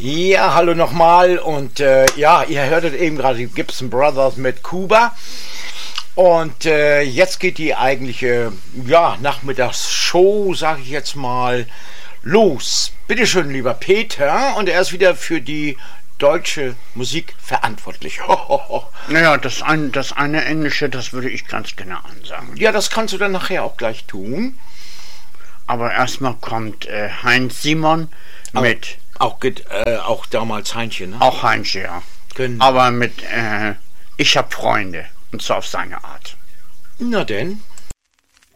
Ja, hallo nochmal und ja, ihr hörtet eben gerade die Gibson Brothers mit Kuba und jetzt geht die eigentliche, ja, Nachmittagsshow, sage ich jetzt mal, los. Bitte schön, lieber Peter, und er ist wieder für die deutsche Musik verantwortlich. Naja, das eine Englische, das würde ich ganz genau ansagen. Ja, das kannst du dann nachher auch gleich tun. Aber erstmal kommt Heinz Simon mit... Auch damals Heinchen, ne? Auch Heinche, ja. Genau. Aber mit Ich hab Freunde. Und zwar auf seine Art. Na denn.